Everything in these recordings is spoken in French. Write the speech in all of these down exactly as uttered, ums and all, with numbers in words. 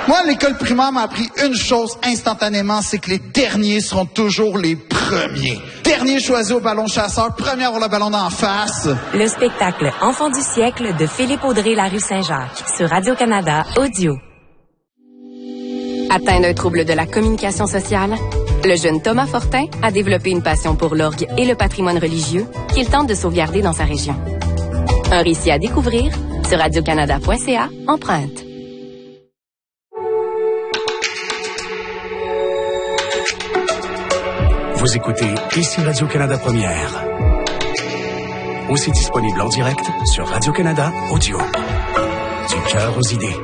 Moi, l'école primaire m'a appris une chose instantanément, c'est que les derniers seront toujours les premiers. Dernier choisi au ballon chasseur, premier à avoir le ballon d'en face. Le spectacle Enfant du siècle de Philippe Audrey, la rue Saint-Jacques, sur Radio-Canada Audio. Atteint d'un trouble de la communication sociale, le jeune Thomas Fortin a développé une passion pour l'orgue et le patrimoine religieux qu'il tente de sauvegarder dans sa région. Un récit à découvrir sur radio canada point c a, empreinte. Vous écoutez ici Radio-Canada Première. Aussi disponible en direct sur Radio-Canada Audio. Du cœur aux idées.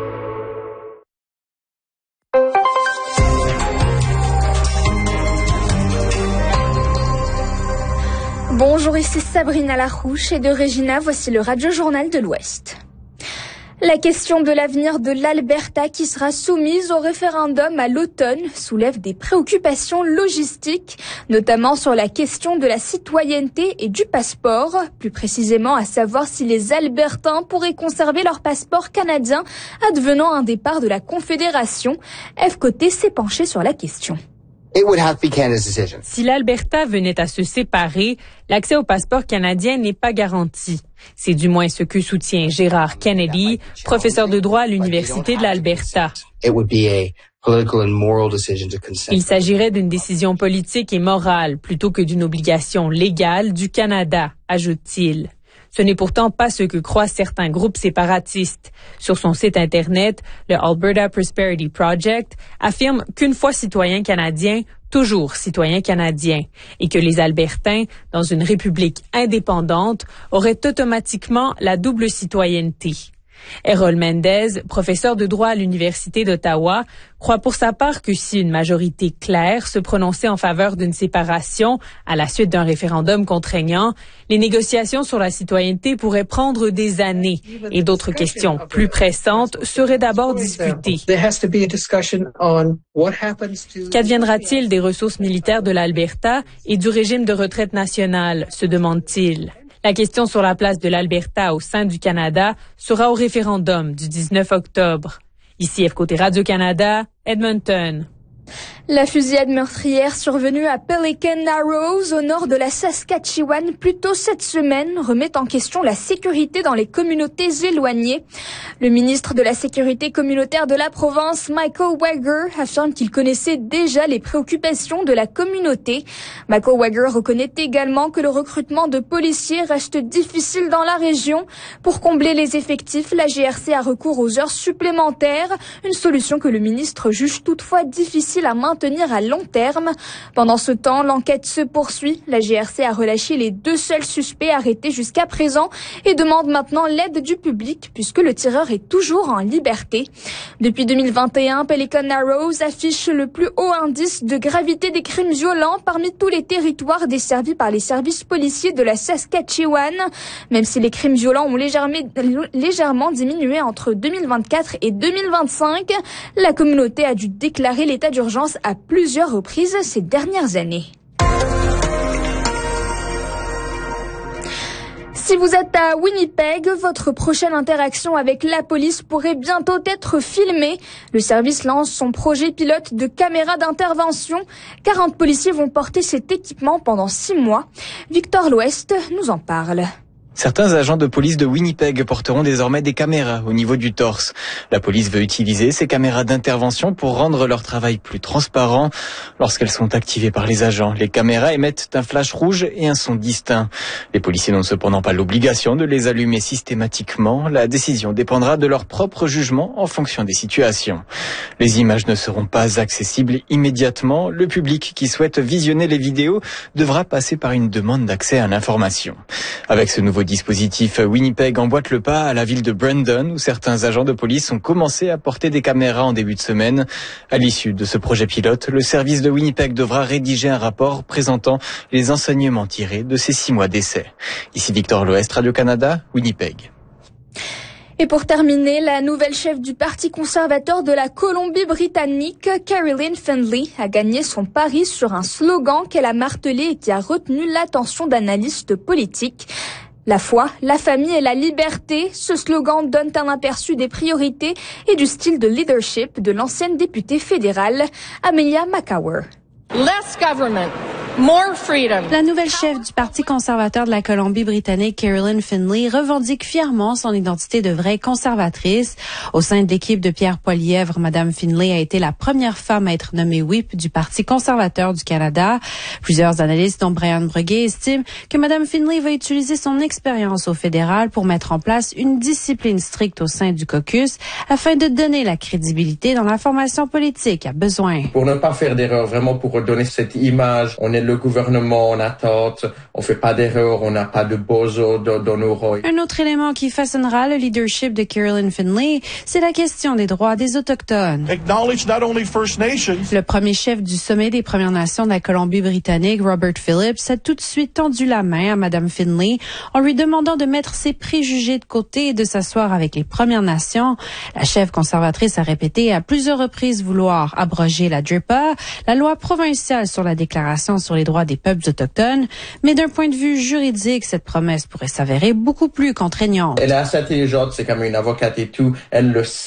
Bonjour, ici Sabrina Larouche et de Regina, voici le Radio Journal de l'Ouest. La question de l'avenir de l'Alberta qui sera soumise au référendum à l'automne soulève des préoccupations logistiques, notamment sur la question de la citoyenneté et du passeport, plus précisément à savoir si les Albertains pourraient conserver leur passeport canadien advenant un départ de la Confédération. F Côté s'est penché sur la question. Si l'Alberta venait à se séparer, l'accès au passeport canadien n'est pas garanti. C'est du moins ce que soutient Gérard Kennedy, professeur de droit à l'Université de l'Alberta. Il s'agirait d'une décision politique et morale plutôt que d'une obligation légale du Canada, ajoute-t-il. Ce n'est pourtant pas ce que croient certains groupes séparatistes. Sur son site Internet, le Alberta Prosperity Project affirme qu'une fois citoyen canadien, toujours citoyen canadien, et que les Albertains, dans une république indépendante, auraient automatiquement la double citoyenneté. Errol Mendez, professeur de droit à l'Université d'Ottawa, croit pour sa part que si une majorité claire se prononçait en faveur d'une séparation à la suite d'un référendum contraignant, les négociations sur la citoyenneté pourraient prendre des années et d'autres questions plus pressantes seraient d'abord discutées. Qu'adviendra-t-il des ressources militaires de l'Alberta et du régime de retraite nationale, se demande-t-il. La question sur la place de l'Alberta au sein du Canada sera au référendum du dix-neuf octobre. Ici F Côté Radio-Canada, Edmonton. La fusillade meurtrière survenue à Pelican Narrows, au nord de la Saskatchewan, plus tôt cette semaine, remet en question la sécurité dans les communautés éloignées. Le ministre de la Sécurité communautaire de la province, Michael Wager, affirme qu'il connaissait déjà les préoccupations de la communauté. Michael Wager reconnaît également que le recrutement de policiers reste difficile dans la région. Pour combler les effectifs, la G R C a recours aux heures supplémentaires, une solution que le ministre juge toutefois difficile à maintenir à long terme. Pendant ce temps, l'enquête se poursuit. La G R C a relâché les deux seuls suspects arrêtés jusqu'à présent et demande maintenant l'aide du public puisque le tireur est toujours en liberté. Depuis deux mille vingt et un, Pelican Narrows affiche le plus haut indice de gravité des crimes violents parmi tous les territoires desservis par les services policiers de la Saskatchewan. Même si les crimes violents ont légèrement, légèrement diminué entre deux mille vingt-quatre et deux mille vingt-cinq, la communauté a dû déclarer l'état d'urgence à plusieurs reprises ces dernières années. Si vous êtes à Winnipeg, votre prochaine interaction avec la police pourrait bientôt être filmée. Le service lance son projet pilote de caméra d'intervention. quarante policiers vont porter cet équipement pendant six mois. Victor L'Ouest nous en parle. Certains agents de police de Winnipeg porteront désormais des caméras au niveau du torse. La police veut utiliser ces caméras d'intervention pour rendre leur travail plus transparent. Lorsqu'elles sont activées par les agents, les caméras émettent un flash rouge et un son distinct. Les policiers n'ont cependant pas l'obligation de les allumer systématiquement. La décision dépendra de leur propre jugement en fonction des situations. Les images ne seront pas accessibles immédiatement. Le public qui souhaite visionner les vidéos devra passer par une demande d'accès à l'information. Avec ce nouveau dispositif, Winnipeg emboîte le pas à la ville de Brandon où certains agents de police ont commencé à porter des caméras en début de semaine. À l'issue de ce projet pilote, le service de Winnipeg devra rédiger un rapport présentant les enseignements tirés de ces six mois d'essai. Ici Victor L'Ouest, Radio-Canada, Winnipeg. Et pour terminer, la nouvelle chef du Parti conservateur de la Colombie-Britannique, Caroline Findlay, a gagné son pari sur un slogan qu'elle a martelé et qui a retenu l'attention d'analystes politiques. La foi, la famille et la liberté, ce slogan donne un aperçu des priorités et du style de leadership de l'ancienne députée fédérale, Amelia McCower. Less government, more freedom. La nouvelle chef du Parti conservateur de la Colombie-Britannique, Carolyn Finlay, revendique fièrement son identité de vraie conservatrice. Au sein de l'équipe de Pierre Poilievre, Madame Finlay a été la première femme à être nommée whip du Parti conservateur du Canada. Plusieurs analystes, dont Brian Breguet, estiment que Madame Finlay va utiliser son expérience au fédéral pour mettre en place une discipline stricte au sein du caucus afin de donner la crédibilité dans la formation politique à besoin. Pour ne pas faire d'erreur, vraiment pour donner cette image, on est le gouvernement, on attend, on fait pas d'erreur, on n'a pas de bozo dans nos rôles. Un autre élément qui façonnera le leadership de Carolyn Finlay, c'est la question des droits des Autochtones. Acknowledge not only First Nations. Le premier chef du sommet des Premières Nations de la Colombie-Britannique, Robert Phillips, a tout de suite tendu la main à Madame Finlay en lui demandant de mettre ses préjugés de côté et de s'asseoir avec les Premières Nations. La chef conservatrice a répété à plusieurs reprises vouloir abroger la D R I P A, la loi provinciale sur la Déclaration sur les droits des peuples autochtones, mais d'un point de vue juridique, cette promesse pourrait s'avérer beaucoup plus contraignante. Elle est assez intelligente, c'est comme une avocate et tout, elle le sait.